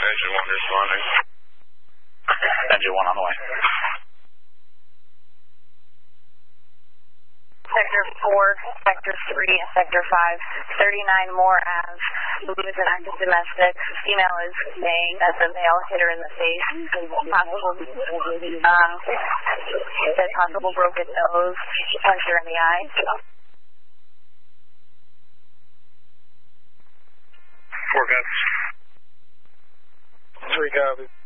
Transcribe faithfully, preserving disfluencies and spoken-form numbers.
Engine one responding. Engine one on the way. Sector four, Sector three, and Sector five. thirty-nine more as who is an active domestic. Female is saying that the male hit her in the face. Possible, um, said possible broken nose. Punched her in the eye. Four guns. Three copies.